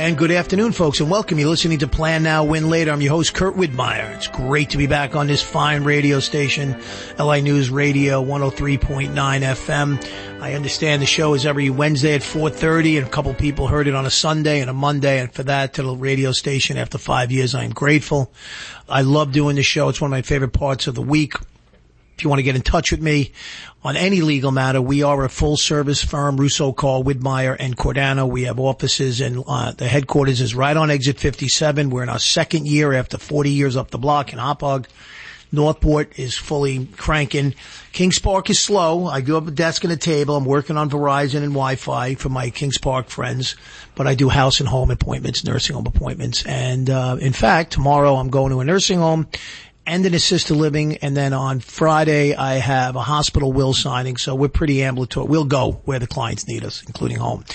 And good afternoon, folks, and welcome. You're listening to Plan Now, Win Later. I'm your host, Kurt Widmeyer. It's great to be back on this fine radio station, LA News Radio 103.9 FM. I understand the show is every Wednesday at 4:30, and a couple people heard it on a Sunday and a Monday, and for that, to the radio station after 5 years, I am grateful. I love doing the show. It's one of my favorite parts of the week. If you want to get in touch with me on any legal matter, we are a full-service firm, Russo, Call, Widmeyer, and Cordano. We have offices, and the headquarters is right on Exit 57. We're in our second year after 40 years up the block in Hauppauge. Northport is fully cranking. Kings Park is slow. I do have a desk and a table. I'm working on Verizon and Wi-Fi for my Kings Park friends, but I do house and home appointments, nursing home appointments. And in fact, tomorrow I'm going to a nursing home and an assisted living, and then on Friday I have a hospital will signing, so we're pretty ambulatory. We'll go where the clients need us, including home.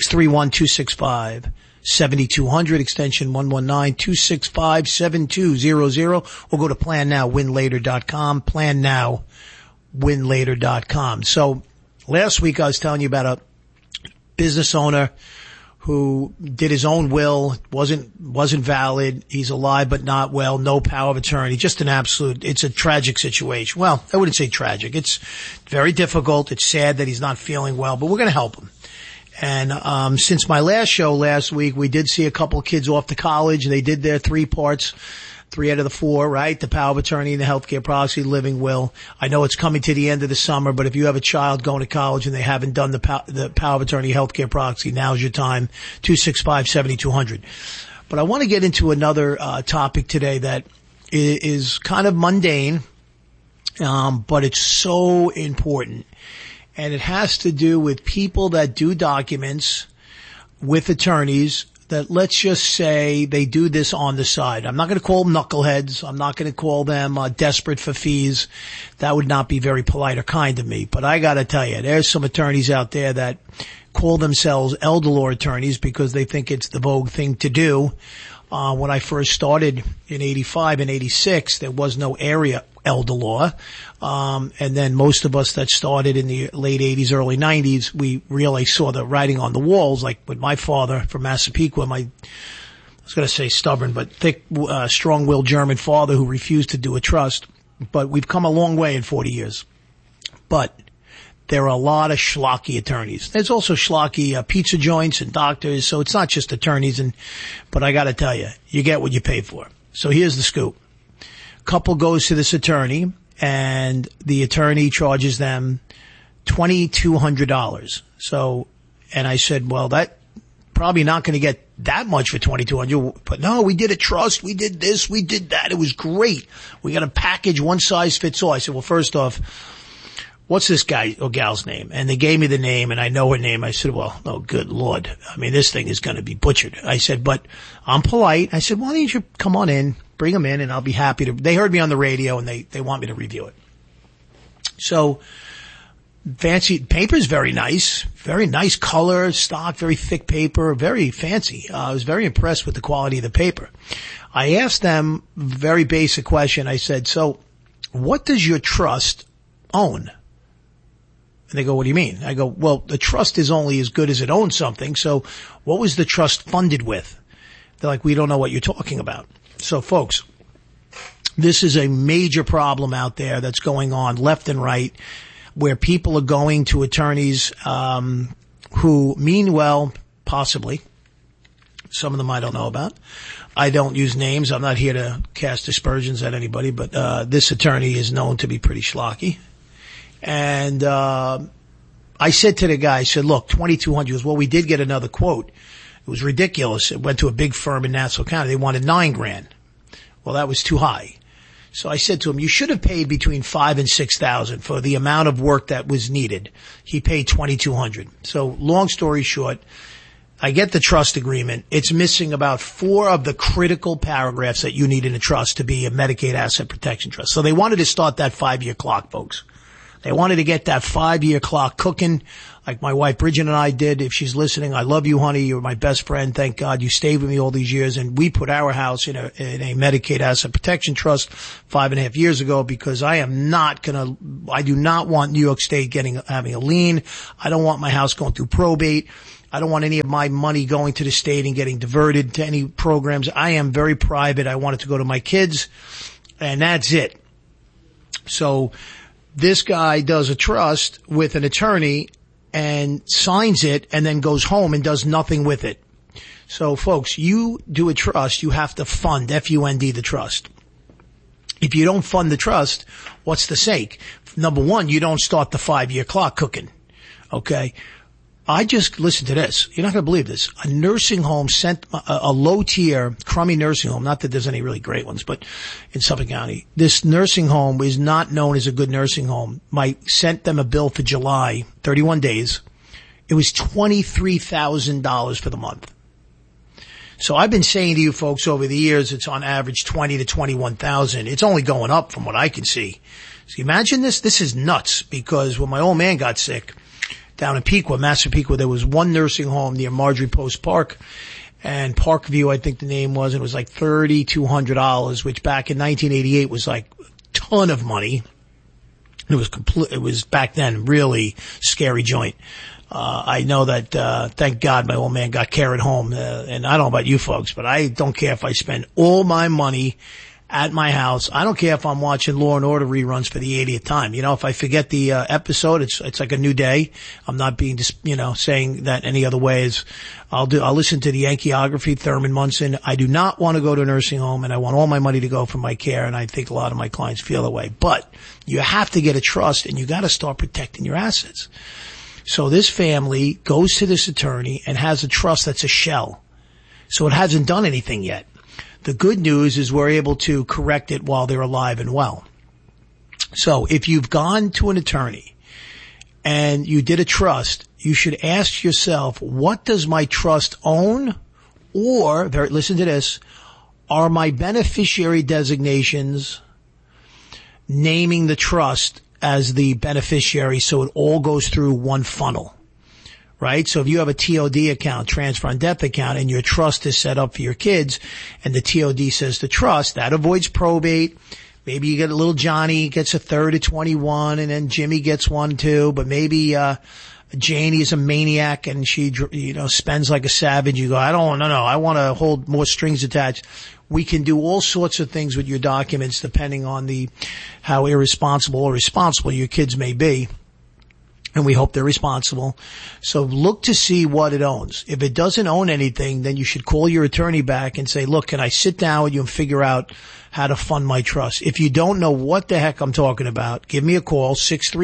631-265-7200, extension 119, 265-7200, or go to PlanNowWinLater.com, PlanNowWinLater.com. So last week I was telling you about a business owner who did his own will, wasn't valid. He's alive but not well, no power of attorney, just an absolute, it's a tragic situation. Well, I wouldn't say tragic. It's very difficult. It's sad that he's not feeling well, but we're going to help him. And since my last show last week, we did see a couple of kids off to college. They did their 3 parts, 3 out of the 4, right? The power of attorney, the healthcare proxy, living will. I know it's coming to the end of the summer, but if you have a child going to college and they haven't done the power of attorney, healthcare proxy, now's your time. 265-7200. But I want to get into another topic today that is kind of mundane, but it's so important. And it has to do with people that do documents with attorneys that, let's just say, they do this on the side. I'm not going to call them knuckleheads. I'm not going to call them desperate for fees. That would not be very polite or kind of me. But I got to tell you, there's some attorneys out there that call themselves elder law attorneys because they think it's the vogue thing to do. When I first started in 85 and 86, there was no area elder law. And then most of us that started in the late 80s, early 90s, we really saw the writing on the walls, like with my father from Massapequa, I was going to say stubborn, but thick, strong-willed German father who refused to do a trust. But we've come a long way in 40 years. But there are a lot of schlocky attorneys. There's also schlocky pizza joints and doctors, so it's not just attorneys. But I got to tell you, you get what you pay for. So here's the scoop. Couple goes to this attorney, and the attorney charges them $2,200. So, and I said, well, that probably not going to get that much for $2,200. But no, we did a trust, we did this, we did that. It was great. We got a package, one size fits all. I said, well, first off, what's this guy or gal's name? And they gave me the name, and I know her name. I said, well, oh, good Lord. I mean, this thing is going to be butchered. I said, but I'm polite. I said, why don't you come on in, bring them in, and I'll be happy to. They heard me on the radio, and they want me to review it. So, fancy paper's very nice color, stock, very thick paper, very fancy. I was very impressed with the quality of the paper. I asked them a very basic question. I said, so what does your trust own? And they go, what do you mean? I go, well, the trust is only as good as it owns something. So what was the trust funded with? They're like, we don't know what you're talking about. So folks, this is a major problem out there that's going on left and right, where people are going to attorneys, who mean well, possibly. Some of them I don't know about. I don't use names. I'm not here to cast aspersions at anybody, but, this attorney is known to be pretty schlocky. And, I said to the guy, I said, look, $2,200. He goes, well, we did get another quote. It was ridiculous. It went to a big firm in Nassau County. They wanted $9,000. Well, that was too high. So I said to him, you should have paid between $5,000 and $6,000 for the amount of work that was needed. He paid $2,200. So long story short, I get the trust agreement. It's missing about 4 of the critical paragraphs that you need in a trust to be a Medicaid asset protection trust. So they wanted to start that 5-year clock, folks. They wanted to get that 5-year clock cooking, like my wife Bridget and I did. If she's listening, I love you, honey. You're my best friend. Thank God you stayed with me all these years. And we put our house in a Medicaid asset protection trust 5.5 years ago, because I do not want New York State having a lien. I don't want my house going through probate. I don't want any of my money going to the state and getting diverted to any programs. I am very private. I want it to go to my kids, and that's it. So this guy does a trust with an attorney and signs it and then goes home and does nothing with it. So folks, you do a trust, you have to fund, F-U-N-D, the trust. If you don't fund the trust, what's the sake? Number one, you don't start the 5-year clock cooking. Okay? Listen to this. You're not going to believe this. A nursing home sent a low-tier, crummy nursing home, not that there's any really great ones, but in Suffolk County, this nursing home is not known as a good nursing home. Sent them a bill for July, 31 days. It was $23,000 for the month. So I've been saying to you folks over the years, it's on average 20 to 21,000. It's only going up from what I can see. So imagine this. This is nuts, because when my old man got sick down in Pequot, Massapequa, there was one nursing home near Marjorie Post Park and Parkview, I think the name was, and it was like $3,200, which back in 1988 was like a ton of money. It was back then really scary joint. I know that, thank God my old man got care at home. And I don't know about you folks, but I don't care if I spend all my money at my house. I don't care if I'm watching Law and Order reruns for the 80th time. If I forget the, episode, it's like a new day. I'm not being saying that any other ways. I'll listen to the Yankeeography, Thurman Munson. I do not want to go to a nursing home, and I want all my money to go for my care, and I think a lot of my clients feel that way. But you have to get a trust, and you got to start protecting your assets. So this family goes to this attorney and has a trust that's a shell. So it hasn't done anything yet. The good news is we're able to correct it while they're alive and well. So if you've gone to an attorney and you did a trust, you should ask yourself, what does my trust own? Or, listen to this, are my beneficiary designations naming the trust as the beneficiary so it all goes through one funnel, right? So if you have a TOD account, transfer on death account, and your trust is set up for your kids, and the TOD says the trust, that avoids probate. Maybe you get a little Johnny gets a third of 21, and then Jimmy gets one too, but maybe, Janie is a maniac and she, spends like a savage. You go, no, I want to hold more strings attached. We can do all sorts of things with your documents depending on how irresponsible or responsible your kids may be. And we hope they're responsible. So look to see what it owns. If it doesn't own anything, then you should call your attorney back and say, look, can I sit down with you and figure out how to fund my trust? If you don't know what the heck I'm talking about, give me a call,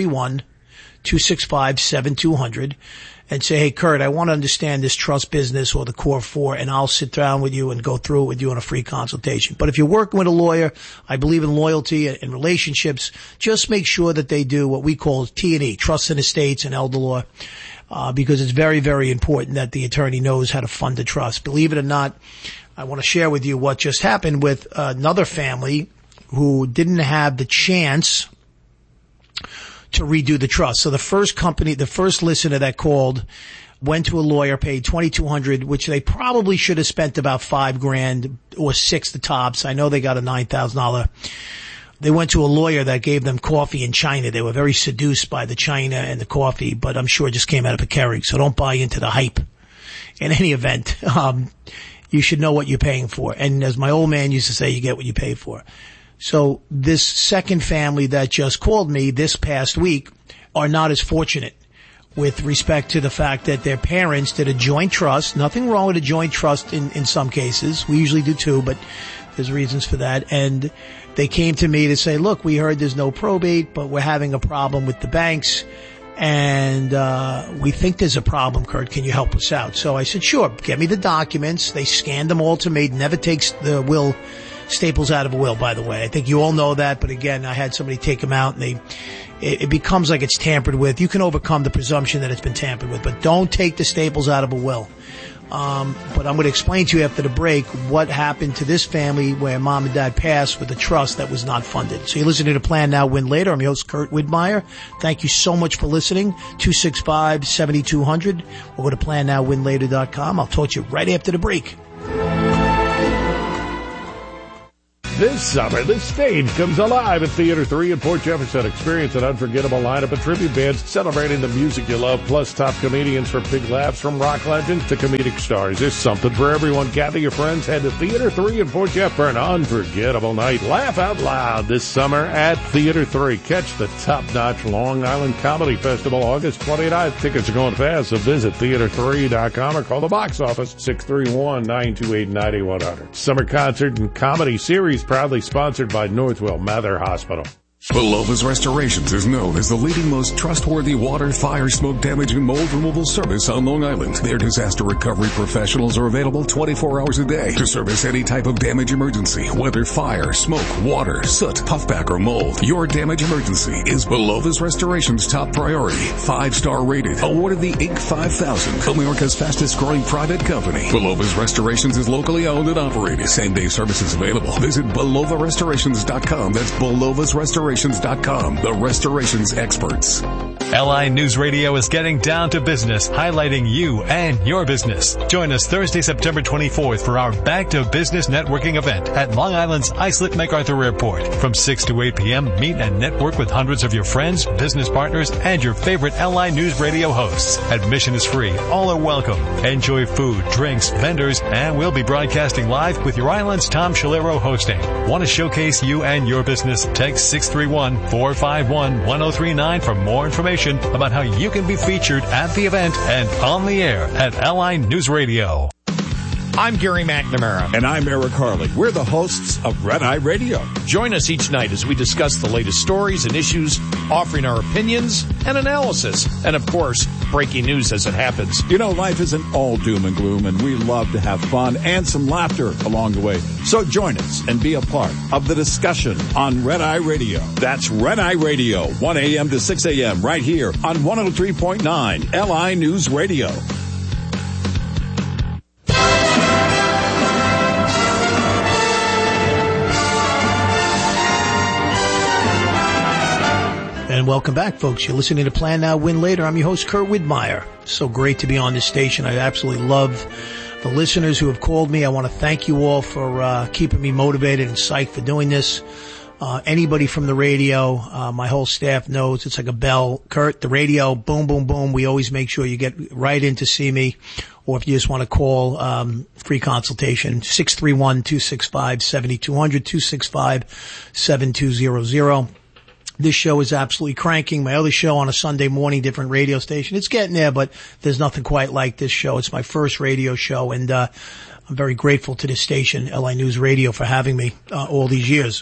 631-265-7200, and say, hey, Kurt, I want to understand this trust business or the Core 4, and I'll sit down with you and go through it with you on a free consultation. But if you're working with a lawyer, I believe in loyalty and relationships. Just make sure that they do what we call T&E, Trust and Estates and Elder Law, because it's very, very important that the attorney knows how to fund a trust. Believe it or not, I want to share with you what just happened with another family who didn't have the chance to redo the trust. So the first listener that called went to a lawyer, paid $2,200, which they probably should have spent about $5,000 or $6,000 the tops. I know they got a $9,000. They went to a lawyer that gave them coffee in China. They were very seduced by the China and the coffee, but I'm sure it just came out of a Keurig. So don't buy into the hype. In any event, you should know what you're paying for. And as my old man used to say, you get what you pay for. So this second family that just called me this past week are not as fortunate with respect to the fact that their parents did a joint trust. Nothing wrong with a joint trust in some cases. We usually do too, but there's reasons for that. And they came to me to say, look, we heard there's no probate, but we're having a problem with the banks. And we think there's a problem, Kurt. Can you help us out? So I said, sure, get me the documents. They scanned them all to me. Never takes the will staples out of a will, by the way. I think you all know that, but again, I had somebody take them out and it becomes like it's tampered with. You can overcome the presumption that it's been tampered with, but don't take the staples out of a will. But I'm going to explain to you after the break what happened to this family where mom and dad passed with a trust that was not funded. So you're listening to Plan Now, Win Later. I'm your host, Kurt Widmeyer. Thank you so much for listening. 265-7200. We'll go to PlanNowWinLater.com. I'll talk to you right after the break. This summer, the stage comes alive at Theater 3 in Port Jefferson. Experience an unforgettable lineup of tribute bands celebrating the music you love, plus top comedians for big laughs, from rock legends to comedic stars. There's something for everyone. Gather your friends. Head to Theater 3 in Port Jeff for an unforgettable night. Laugh out loud this summer at Theater 3. Catch the top-notch Long Island Comedy Festival August 29th. Tickets are going fast, so visit theater3.com or call the box office 631-928-9100. Summer concert and comedy series proudly sponsored by Northwell Mather Hospital. Belova's Restorations is known as the leading, most trustworthy water, fire, smoke damage, and mold removal service on Long Island. Their disaster recovery professionals are available 24 hours a day to service any type of damage emergency, whether fire, smoke, water, soot, puffback, or mold. Your damage emergency is Belova's Restorations' top priority. 5-star rated, awarded the Inc. 5000, America's fastest growing private company. Belova's Restorations is locally owned and operated. Same-day services available. Visit BelovaRestorations.com. That's Belova's Restorations.com, the restorations experts. LI News Radio is getting down to business, highlighting you and your business. Join us Thursday, September 24th for our Back to Business networking event at Long Island's Islip MacArthur Airport. From 6 to 8 p.m., meet and network with hundreds of your friends, business partners, and your favorite LI News Radio hosts. Admission is free. All are welcome. Enjoy food, drinks, vendors, and we'll be broadcasting live with your island's Tom Shalero hosting. Want to showcase you and your business? Text 631-451-1039 for more information about how you can be featured at the event and on the air at LI News Radio. I'm Gary McNamara. And I'm Eric Harley. We're the hosts of Red Eye Radio. Join us each night as we discuss the latest stories and issues, offering our opinions and analysis. And, of course, breaking news as it happens. You know, life isn't all doom and gloom, and we love to have fun and some laughter along the way. So join us and be a part of the discussion on Red Eye Radio. That's Red Eye Radio, 1 a.m. to 6 a.m. right here on 103.9 LI News Radio. And welcome back, folks. You're listening to Plan Now, Win Later. I'm your host, Kurt Widmeyer. So great to be on this station. I absolutely love the listeners who have called me. I want to thank you all for keeping me motivated and psyched for doing this. Anybody from the radio, my whole staff knows it's like a bell. Kurt, the radio, boom, boom, boom. We always make sure you get right in to see me. Or if you just want to call, free consultation, 631-265-7200, 265-7200. This show is absolutely cranking. My other show on a Sunday morning, different radio station. It's getting there, but there's nothing quite like this show. It's my first radio show, and I'm very grateful to this station, LI News Radio, for having me all these years.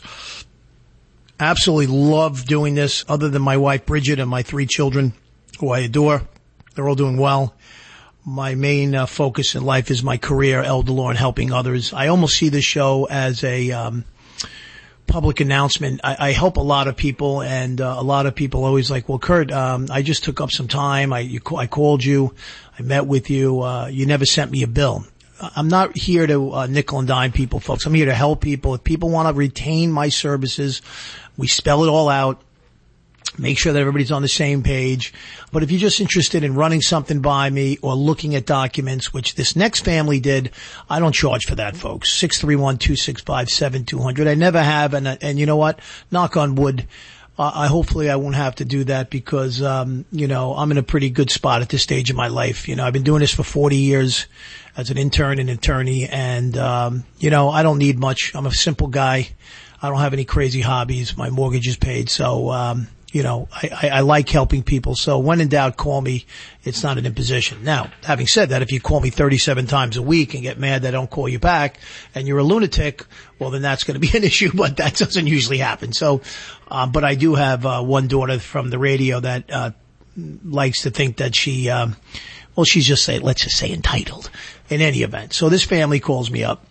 Absolutely love doing this, other than my wife, Bridget, and my 3 children, who I adore. They're all doing well. My main focus in life is my career, elder law, and helping others. I almost see this show as a public announcement. I help a lot of people, and a lot of people always like, well, Kurt, I just took up some time. I called you. I met with you. You never sent me a bill. I'm not here to nickel and dime people, folks. I'm here to help people. If people want to retain my services, we spell it all out. Make sure that everybody's on the same page. But if you're just interested in running something by me or looking at documents, which this next family did, I don't charge for that, folks. 631-265-7200. I never have, and you know what? Knock on wood. Hopefully I won't have to do that because, you know, I'm in a pretty good spot at this stage of my life. You know, I've been doing this for 40 years as an intern and attorney, and, you know, I don't need much. I'm a simple guy. I don't have any crazy hobbies. My mortgage is paid, so, you know, I like helping people. So when in doubt, call me. It's not an imposition. Now, having said that, if you call me 37 times a week and get mad that I don't call you back and you're a lunatic, well, then that's going to be an issue, but that doesn't usually happen. So, but I do have, one daughter from the radio that, likes to think that she, well, she's just let's just say entitled in any event. So this family calls me up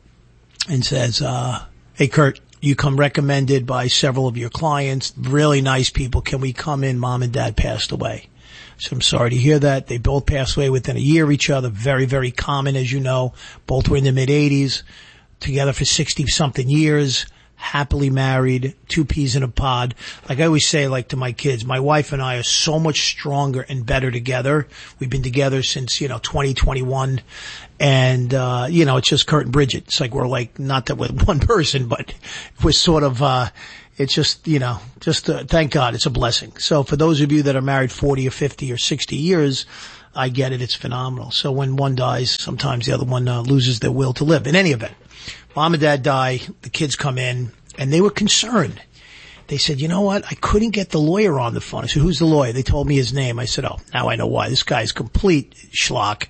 and says, hey, Kurt, you come recommended by several of your clients, really nice people. Can we come in? Mom and Dad passed away. So I'm sorry to hear that. They both passed away within a year of each other. Very, very common, as you know. Both were in the mid-80s, together for 60-something years, happily married, 2 peas in a pod. Like I always say, like to my kids, my wife and I are so much stronger and better together. We've been together since, 2021. And, it's just Kurt and Bridget. It's like we're like, not that we're one person, but we're sort of, it's just, thank God, it's a blessing. So for those of you that are married 40 or 50 or 60 years, I get it. It's phenomenal. So when one dies, sometimes the other one loses their will to live. In any event, Mom and Dad die. The kids come in, and they were concerned. They said, you know what? I couldn't get the lawyer on the phone. I said, who's the lawyer? They told me his name. I said, oh, now I know why. This guy's complete schlock.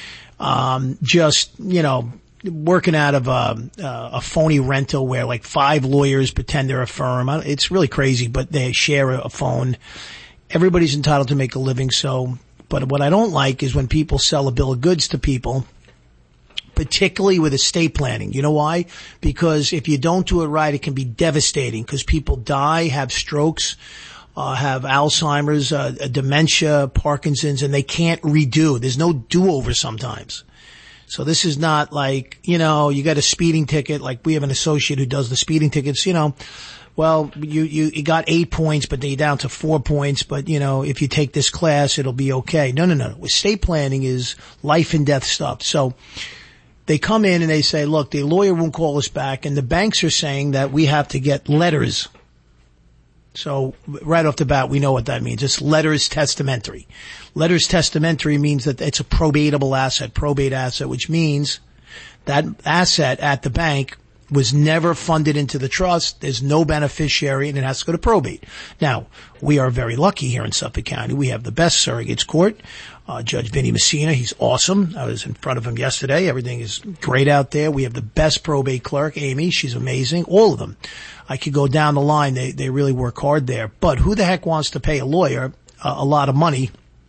Working out of a phony rental where like 5 lawyers pretend they're a firm. It's really crazy, but they share a phone. Everybody's entitled to make a living. But what I don't like is when people sell a bill of goods to people, particularly with estate planning. You know why? Because if you don't do it right, it can be devastating because people die, have strokes, have Alzheimer's, dementia, Parkinson's, and they can't redo. There's no do-over sometimes. So this is not like, you got a speeding ticket, like we have an associate who does the speeding tickets, well, you got 8 points, but then you're down to 4 points, but if you take this class, it'll be okay. No. Estate planning is life and death stuff. So they come in and they say, look, the lawyer won't call us back, and the banks are saying that we have to get letters. So right off the bat, we know what that means. It's letters testamentary. Letters testamentary means that it's a probate asset, which means that asset at the bank was never funded into the trust. There's no beneficiary, and it has to go to probate. Now, we are very lucky here in Suffolk County. We have the best surrogates court. Judge Vinny Messina, he's awesome. I was in front of him yesterday. Everything is great out there. We have the best probate clerk, Amy. She's amazing. All of them. I could go down the line. They really work hard there. But who the heck wants to pay a lawyer a lot of money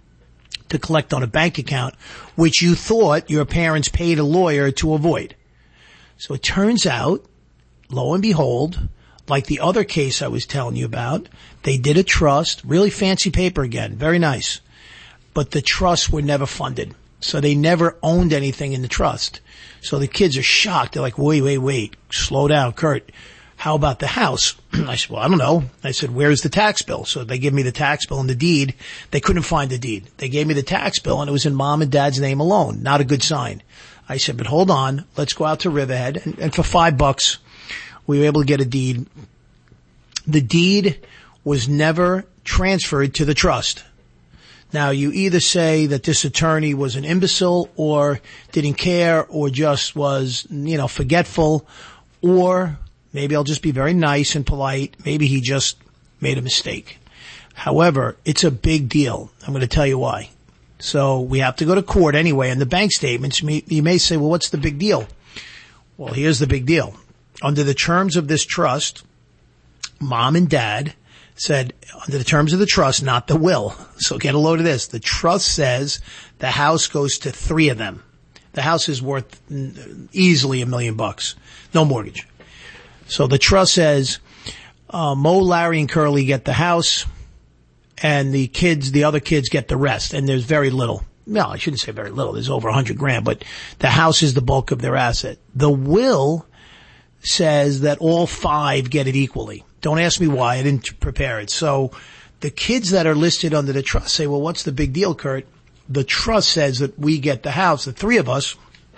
to collect on a bank account, which you thought your parents paid a lawyer to avoid? So it turns out, lo and behold, like the other case I was telling you about, they did a trust, really fancy paper again, very nice. But the trusts were never funded. So they never owned anything in the trust. So the kids are shocked. They're like, wait, slow down, Kurt. How about the house? I said, well, I don't know. I said, where's the tax bill? So they give me the tax bill and the deed. They couldn't find the deed. They gave me the tax bill and it was in Mom and Dad's name alone. Not a good sign. I said, but hold on. Let's go out to Riverhead. And for $5, we were able to get a deed. The deed was never transferred to the trust. Now, you either say that this attorney was an imbecile or didn't care or just was, forgetful, or maybe I'll just be very nice and polite. Maybe he just made a mistake. However, it's a big deal. I'm going to tell you why. So we have to go to court anyway. And the bank statements, you may say, well, what's the big deal? Well, here's the big deal. Under the terms of this trust, Mom and Dad said, under the terms of the trust, not the will. So get a load of this. The trust says the house goes to 3 of them. The house is worth easily $1 million. No mortgage. So the trust says, Mo, Larry, and Curly get the house, and the other kids get the rest. And there's very little. No, I shouldn't say very little. There's over $100,000, but the house is the bulk of their asset. The will says that all 5 get it equally. Don't ask me why. I didn't prepare it. So the kids that are listed under the trust say, well, what's the big deal, Kurt? The trust says that we get the house, the 3 of us,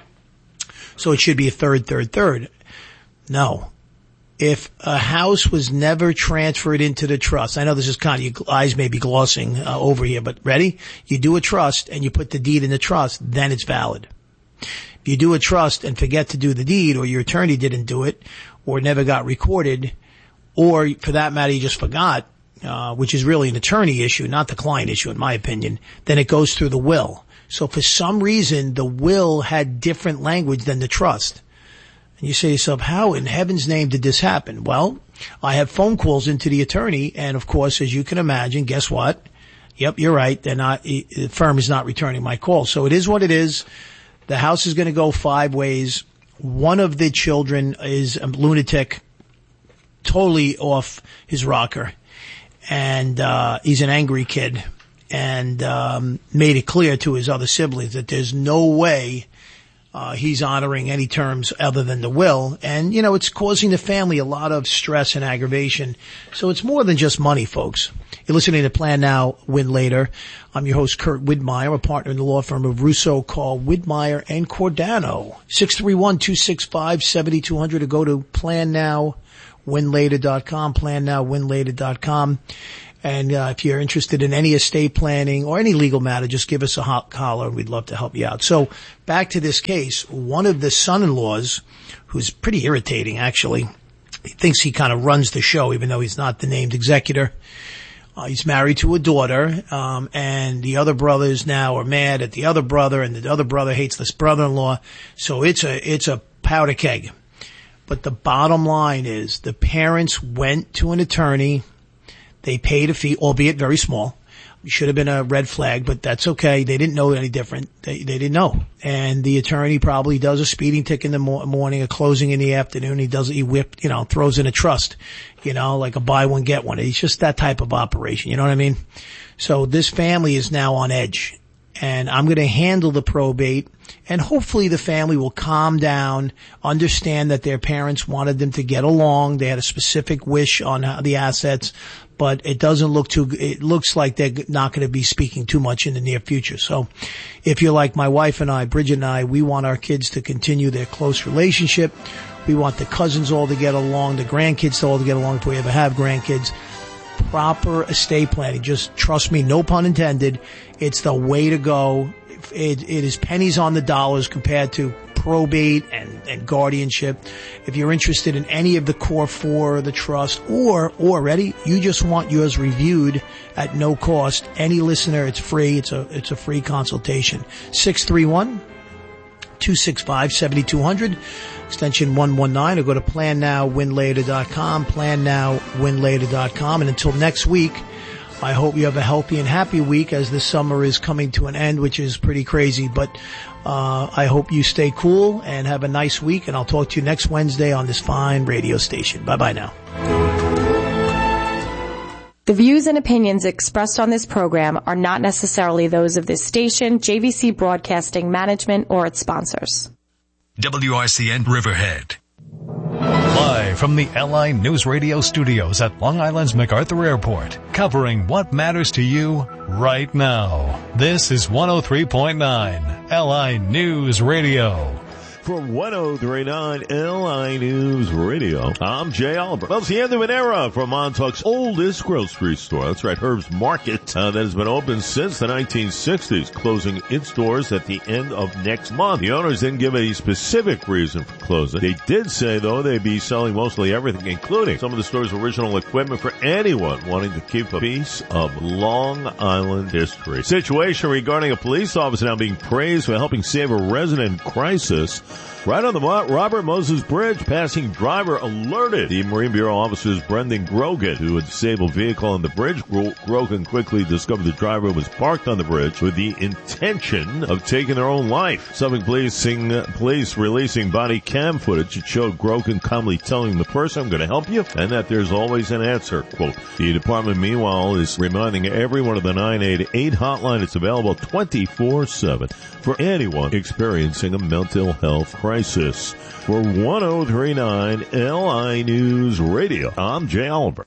so it should be a third. No. If a house was never transferred into the trust, I know this is kind of, your eyes may be glossing over here, but ready? You do a trust and you put the deed in the trust, then it's valid. If you do a trust and forget to do the deed, or your attorney didn't do it, or never got recorded, or for that matter, you just forgot, which is really an attorney issue, not the client issue, in my opinion, then it goes through the will. So for some reason, the will had different language than the trust. And you say to yourself, how in heaven's name did this happen? Well, I have phone calls into the attorney, and of course, as you can imagine, guess what? Yep, you're right. The firm is not returning my call. So it is what it is. The house is going to go 5 ways. One of the children is a lunatic, totally off his rocker, and he's an angry kid, and made it clear to his other siblings that there's no way he's honoring any terms other than the will. And, you know, it's causing the family a lot of stress and aggravation. So it's more than just money, folks. You're listening to Plan Now, Win Later. I'm your host, Kurt Widmeyer, a partner in the law firm of Russo, Call, Widmeyer, and Cordano. 631-265-7200 to go to PlanNowWinLater.com, PlanNowWinLater.com. And if you're interested in any estate planning or any legal matter, just give us a holler. We'd love to help you out. So back to this case. One of the son-in-laws, who's pretty irritating, actually, he thinks he kind of runs the show, even though he's not the named executor. He's married to a daughter, and the other brothers now are mad at the other brother, and the other brother hates this brother-in-law. So it's a powder keg. But the bottom line is the parents went to an attorney. They paid a fee, albeit very small. It should have been a red flag, but that's okay. They didn't know any different. They didn't know. And the attorney probably does a speeding ticket in the morning, a closing in the afternoon. He throws in a trust, like a buy one, get one. It's just that type of operation. You know what I mean? So this family is now on edge. And I'm going to handle the probate, and hopefully the family will calm down, understand that their parents wanted them to get along. They had a specific wish on the assets, but it looks like they're not going to be speaking too much in the near future. So if you're like my wife and I, Bridget and I, we want our kids to continue their close relationship. We want the cousins all to get along, the grandkids to all to get along if we ever have grandkids. Proper estate planning. Just trust me, no pun intended. It's the way to go. It is pennies on the dollars compared to probate and guardianship. If you're interested in any of the core four of the trust, or already you just want yours reviewed at no cost, any listener, it's free. It's a free consultation. 631-265-7200. Extension 119, or go to PlanNowWinLater.com, PlanNowWinLater.com. And until next week, I hope you have a healthy and happy week as the summer is coming to an end, which is pretty crazy. But I hope you stay cool and have a nice week. And I'll talk to you next Wednesday on this fine radio station. Bye-bye now. The views and opinions expressed on this program are not necessarily those of this station, JVC Broadcasting Management, or its sponsors. WRCN Riverhead. Live from the LI News Radio studios at Long Island's MacArthur Airport, covering what matters to you right now. This is 103.9 LI News Radio. From 103.9 LI News Radio, I'm Jay Oliver. Well, it's the end of an era for Montauk's oldest grocery store. That's right, Herb's Market, that has been open since the 1960s, closing its doors at the end of next month. The owners didn't give a specific reason for closing. They did say, though, they'd be selling mostly everything, including some of the store's original equipment for anyone wanting to keep a piece of Long Island history. Situation regarding a police officer now being praised for helping save a resident in crisis. Right on the Robert Moses Bridge, passing driver alerted the Marine Bureau officers Brendan Grogan to a disabled vehicle on the bridge. Grogan quickly discovered the driver was parked on the bridge with the intention of taking their own life. Suffolk police releasing body cam footage. It showed Grogan calmly telling the person, "I'm going to help you," and that there's always an answer. Quote. The department, meanwhile, is reminding everyone of the 988 hotline. It's available 24/7 for anyone experiencing a mental health crisis. For 103.9 LI News Radio, I'm Jay Oliver.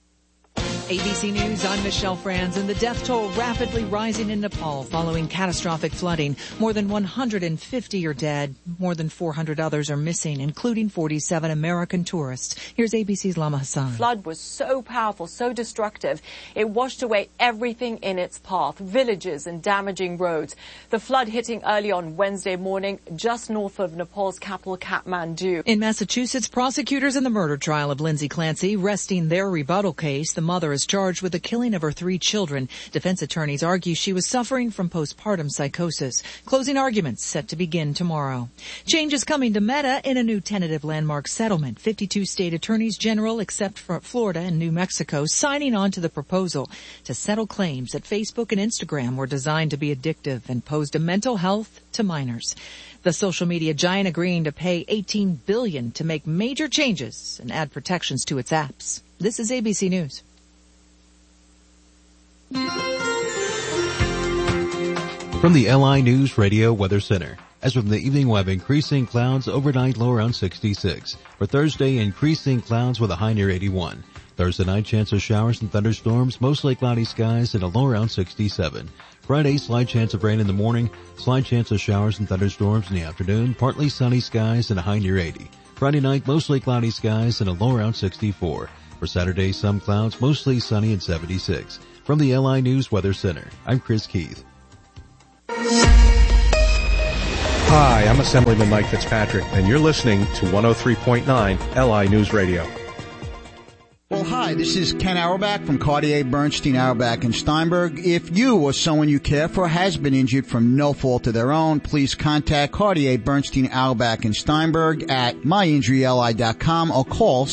ABC News, I'm Michelle Franz, and the death toll rapidly rising in Nepal following catastrophic flooding. More than 150 are dead. More than 400 others are missing, including 47 American tourists. Here's ABC's Lama Hassan. The flood was so powerful, so destructive, it washed away everything in its path, villages and damaging roads. The flood hitting early on Wednesday morning just north of Nepal's capital, Kathmandu. In Massachusetts, prosecutors in the murder trial of Lindsay Clancy resting their rebuttal case. The mother is charged with the killing of her 3 children. Defense attorneys argue she was suffering from postpartum psychosis. Closing arguments set to begin tomorrow. Change is coming to Meta in a new tentative landmark settlement. 52 state attorneys general, except for Florida and New Mexico, signing on to the proposal to settle claims that Facebook and Instagram were designed to be addictive and posed a mental health to minors. The social media giant agreeing to pay $18 billion to make major changes and add protections to its apps. This is ABC News. From the LI News Radio Weather Center, As from the evening, we'll have increasing clouds, overnight low around 66. For Thursday, increasing clouds with a high near 81. Thursday night, chance of showers and thunderstorms, mostly cloudy skies and a low around 67. Friday, slight chance of rain in the morning, slight chance of showers and thunderstorms in the afternoon, partly sunny skies and a high near 80. Friday night, mostly cloudy skies and a low around 64. For Saturday, some clouds, mostly sunny and 76. From the LI News Weather Center, I'm Chris Keith. Hi, I'm Assemblyman Mike Fitzpatrick, and you're listening to 103.9 LI News Radio. Well, hi, this is Ken Auerbach from Cartier, Bernstein, Auerbach, and Steinberg. If you or someone you care for has been injured from no fault of their own, please contact Cartier, Bernstein, Auerbach, and Steinberg at myinjuryli.com or call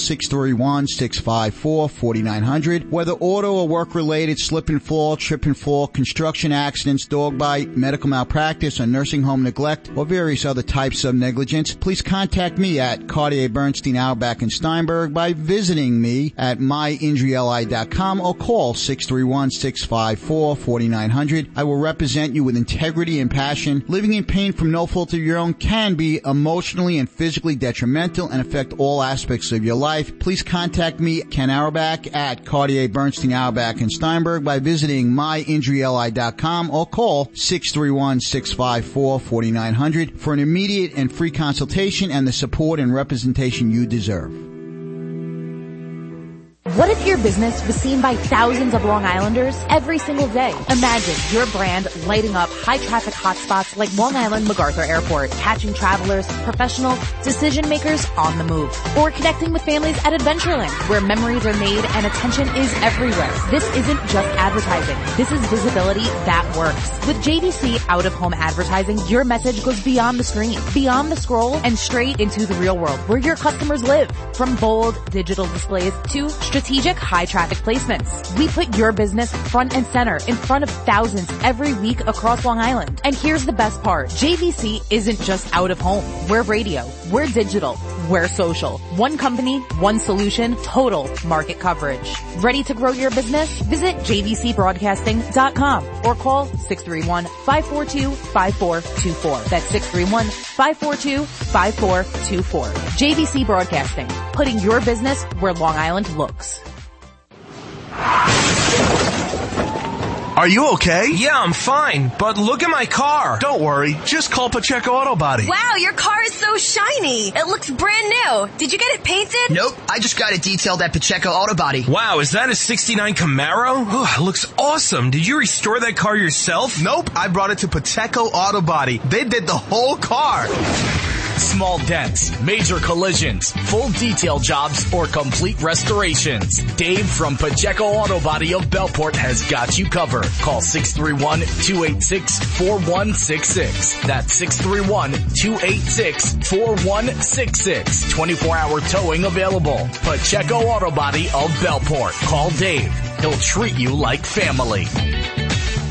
631-654-4900. Whether auto or work-related, slip and fall, trip and fall, construction accidents, dog bite, medical malpractice, or nursing home neglect, or various other types of negligence, please contact me at Cartier, Bernstein, Auerbach, and Steinberg by visiting me at myinjuryli.com or call 631-654-4900. I will represent you with integrity and passion. Living in pain from no fault of your own can be emotionally and physically detrimental and affect all aspects of your life. Please contact me, Ken Auerbach, at Cartier, Bernstein, Auerbach, and Steinberg by visiting myinjuryli.com or call 631-654-4900 for an immediate and free consultation and the support and representation you deserve. What if your business was seen by thousands of Long Islanders every single day? Imagine your brand lighting up high-traffic hotspots like Long Island MacArthur Airport, catching travelers, professionals, decision-makers on the move. Or connecting with families at Adventureland, where memories are made and attention is everywhere. This isn't just advertising. This is visibility that works. With JVC out-of-home advertising, your message goes beyond the screen, beyond the scroll, and straight into the real world, where your customers live. From bold digital displays to strategic high-traffic placements. We put your business front and center in front of thousands every week across Long Island. And here's the best part. JVC isn't just out of home. We're radio. We're digital. We're social. One company, one solution, total market coverage. Ready to grow your business? Visit jvcbroadcasting.com or call 631-542-5424. That's 631-542-5424. JVC Broadcasting, putting your business where Long Island looks. Are you okay? Yeah, I'm fine, but look at my car. Don't worry, just call Pacheco Auto Body. Wow, your car is so shiny. It looks brand new. Did you get it painted? Nope, I just got it detailed at Pacheco Auto Body. Wow, is that a 69 Camaro? Oh, it looks awesome. Did you restore that car yourself? Nope, I brought it to Pacheco Auto Body. They did the whole car. Small dents, major collisions, full detail jobs, or complete restorations. Dave from Pacheco Auto Body of Bellport has got you covered. Call 631-286-4166. That's 631-286-4166. 24-hour towing available. Pacheco Auto Body of Bellport. Call Dave. He'll treat you like family.